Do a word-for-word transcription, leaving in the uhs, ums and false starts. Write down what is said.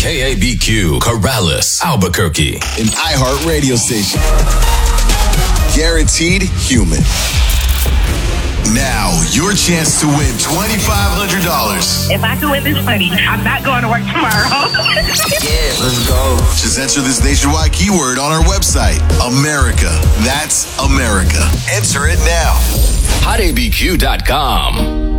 K A B Q, Corrales, Albuquerque. An iHeart radio station. Guaranteed human. Now, your chance to win twenty-five hundred dollars. If I can win this money, I'm not going to work tomorrow. Yeah, let's go. Just enter this nationwide keyword on our website. America. That's America. Enter it now. hot A B Q dot com.